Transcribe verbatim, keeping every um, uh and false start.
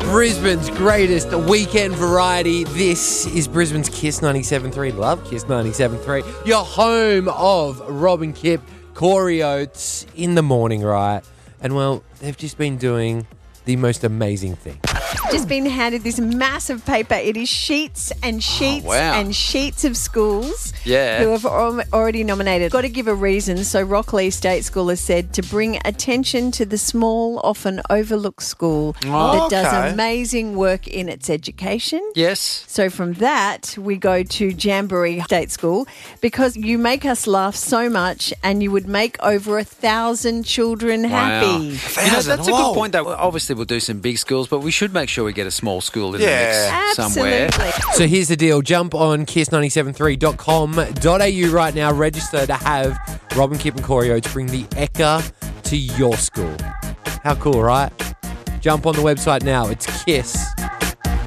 Brisbane's greatest weekend variety. This is Brisbane's Kiss ninety-seven point three. Love Kiss ninety-seven point three. Your home of Rob and Kip, Corey Oates in the morning, right? And, well, they've just been doing the most amazing thing. Just been handed this massive paper. It is sheets and sheets Oh, wow. and sheets of schools Yeah. who have al- already nominated. Got to give a reason. So Rockley State School has said to bring attention to the small, often overlooked school Oh, that does okay. amazing work in its education. Yes. So from that, we go to Jamboree State School because you make us laugh so much and you would make over a thousand children happy. You know, Thousand, that's a whoa. good point, though. Obviously, we'll do some big schools, but we should make sure we get a small school in Yeah. the mix somewhere. Absolutely. So here's the deal. Jump on kiss nine seven three dot com dot a u right now. Register to have Rob and Kip and Corey Oates bring the Ekka to your school. How cool, right? Jump on the website now. It's kiss